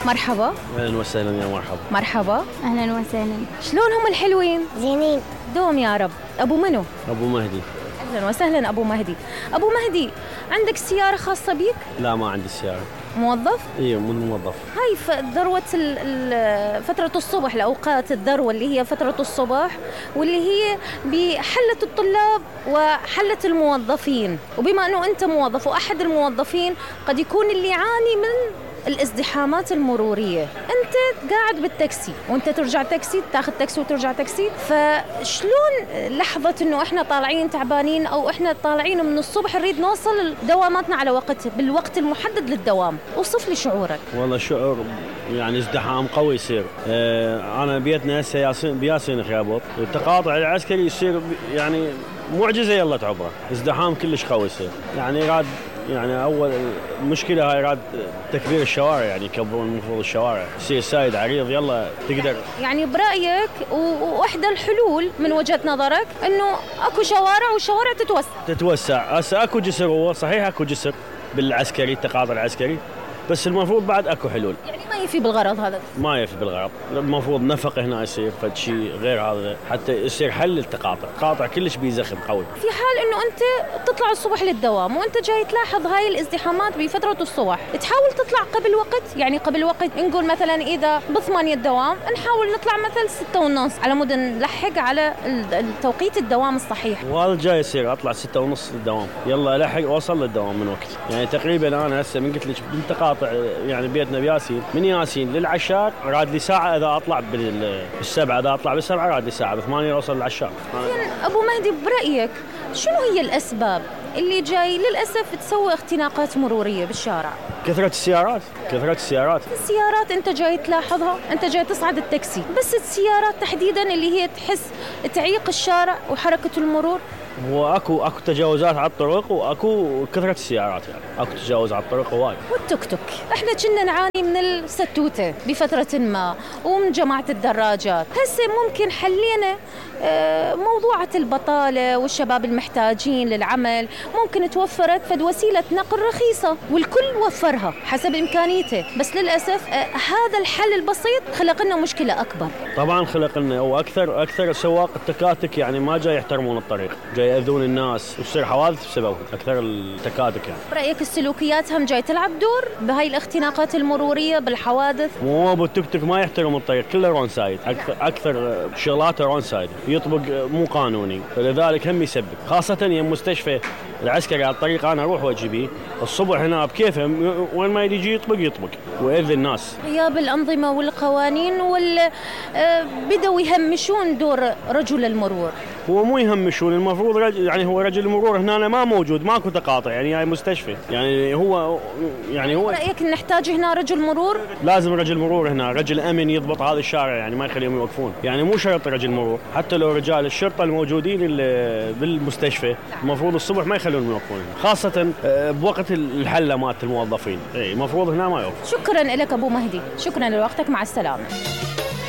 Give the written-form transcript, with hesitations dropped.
مرحبا. اهلا وسهلا يا مرحبا. مرحبا. أهلا وسهلا. شلونهم الحلوين؟ زينين. دوم يا رب. أبو منو؟ ابو مهدي. أهلا وسهلا أبو مهدي. أبو مهدي، عندك سيارة خاصة بيك؟ لا ما عندي سيارة. موظف؟ ايوه من موظف. هاي ذروة فترة الصبح، الأوقات الذروة اللي هي فترة الصبح، واللي هي بحلة الطلاب وحلة الموظفين. وبما أنه أنت موظف وأحد الموظفين، قد يكون اللي يعاني من الازدحامات المرورية. أنت قاعد بالتاكسي وأنت ترجع تاكسي، تاخذ تاكسي وترجع تاكسي، فشلون لحظة أنه إحنا طالعين تعبانين أو إحنا طالعين من الصبح نريد نوصل دواماتنا على وقت بالوقت المحدد للدوام؟ وصف لي شعورك. والله شعور يعني ازدحام قوي يصير. أنا بيتنا هسه بياسين خيابوط، التقاطع العسكري يصير يعني معجزة يلا تعبره، ازدحام كلش قوي يصير. يعني راد يعني أول مشكلة هاي راد تكبير الشوارع، يعني يكبرون المفروض الشوارع، يصير سايد عريض يلا تقدر. يعني برأيك وإحدى الحلول من وجهة نظرك إنه أكو شوارع والشوارع تتوسع. هسه أكو جسر، هو صحيح أكو جسر بالعسكري، التقاطع العسكري، بس المفروض بعد أكو حلول. يعني ما يفي بالغرض هذا؟ ما يفي بالغرض، المفروض نفق هنا يصير فد شيء غير هذا حتى يصير حل التقاطع. التقاطع كلش بيزخم قوي. في حال انه انت تطلع الصبح للدوام وانت جاي تلاحظ هاي الازدحامات بفترة الصبح، تحاول تطلع قبل وقت، يعني قبل وقت نقول مثلا اذا ب8 الدوام نحاول نطلع مثل 6:30 على مود نلحق على توقيت الدوام الصحيح. وهذا جاي يصير اطلع 6:30 للدوام، يلا الحق اوصل للدوام من وقت. يعني تقريبا انا هسه من قلت لك بالتقاطع، يعني بيتنا بياسين، من ياسين للعشاق راد لي ساعة إذا أطلع بالسبعة، إذا أطلع بالسبعة راد لي ساعة، ب8 أوصل للعشاق. أبو مهدي، برأيك شنو هي الأسباب اللي جاي للأسف تسوي اختناقات مرورية بالشارع؟ كثرة السيارات. السيارات أنت جاي تلاحظها، أنت جاي تصعد التاكسي، بس السيارات تحديدا اللي هي تحس تعيق الشارع وحركة المرور. هو اكو تجاوزات على الطرق، واكو كثرة السيارات، يعني اكو تجاوز على الطرق هواي. والتوك توك، احنا كنا نعاني من الستوتة بفترة ما ومن جماعة الدراجات. هسه ممكن حلينا موضوعة البطالة والشباب المحتاجين للعمل، ممكن توفرت فد وسيلة نقل رخيصة والكل وفرها حسب إمكانيته، بس للأسف هذا الحل البسيط خلق لنا مشكلة أكبر. طبعا خلق لنا، وأكثر سواق التكاتك يعني ما جاي يحترمون الطريق، جاي يأذون الناس وتصير حوادث بسبب أكثر التكاتك. يعني برأيك السلوكيات هم جاي تلعب دور بهاي الاختناقات المرورية بالحوادث؟ مو بالتوك توك ما يحترم الطريق، كله رون سايد، أكثر شغلاته رون سايد، يطبق مو قانوني، فلذلك هم يسبب، خاصة يم مستشفى العسكري على الطريق. أنا أروح وأجي بيه الصبح هنا بكيفه، وين ما يجي يطبق ويأذي الناس. غياب الأنظمة والقوانين بدوا يهمشون دور رجل المرور. هو مو يهمشون، المفروض يعني هو رجل المرور هنا ما موجود، ماكو تقاطع، يعني هاي مستشفى، يعني هو رأيك نحتاج هنا رجل مرور؟ لازم رجل مرور هنا، رجل أمن يضبط هذا الشارع، يعني ما يخليهم يوقفون. يعني مو شرط رجل مرور، حتى لو رجال الشرطة الموجودين بالمستشفى المفروض الصبح ما يخلون يوقفون، خاصة بوقت الحلة مالت الموظفين. المفروض هنا ما يوقف. شكرا لك أبو مهدي، شكرا لوقتك، مع السلامة.